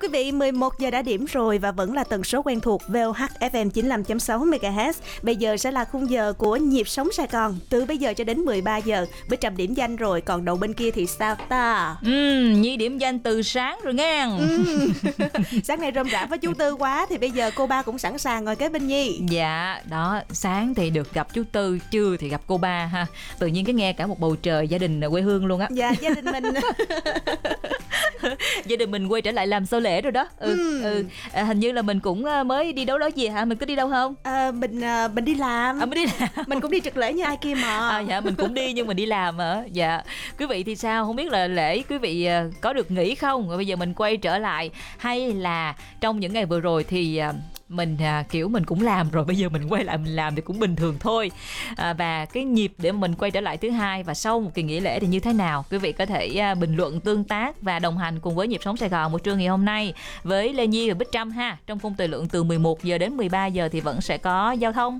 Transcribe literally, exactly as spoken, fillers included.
quý vị, mười một giờ đã điểm rồi và vẫn là tần số quen thuộc vê o hát ép em chín mươi lăm chấm sáu mê ga héc. Bây giờ sẽ là khung giờ của Nhịp Sống Sài Gòn. Từ bây giờ cho đến mười ba giờ, Bích Trâm điểm danh rồi, còn đầu bên kia thì sao ta? Ừ, Nhi điểm danh từ sáng rồi nghe. Ừ. Sáng nay rôm rã với chú Tư quá thì bây giờ cô ba cũng sẵn sàng ngồi kế bên Nhi. Dạ, đó, sáng thì được gặp chú Tư, trưa thì gặp cô ba ha. Tự nhiên cái nghe cả một bầu trời gia đình quê hương luôn á. Dạ, gia đình mình gia đình mình quay trở lại làm sau lễ rồi đó. Ừ, ừ. ừ. À, hình như là mình cũng mới đi đâu đó gì hả? Mình có đi đâu không? À, mình à, mình đi làm. À, mình đi làm. Mình cũng đi trực lễ như ai kia mà. À, dạ, mình cũng đi nhưng mà đi làm hả? Dạ. Quý vị thì sao? Không biết là lễ quý vị có được nghỉ không? Rồi bây giờ mình quay trở lại, hay là trong những ngày vừa rồi thì mình à, kiểu mình cũng làm rồi, bây giờ mình quay lại mình làm thì cũng bình thường thôi. À, và cái nhịp để mình quay trở lại thứ hai và sau một kỳ nghỉ lễ thì như thế nào, quý vị có thể à, bình luận tương tác và đồng hành cùng với Nhịp Sống Sài Gòn một trưa ngày hôm nay với Lê Nhi và Bích Trâm ha. Trong khung thời lượng từ mười một giờ đến mười ba giờ thì vẫn sẽ có giao thông,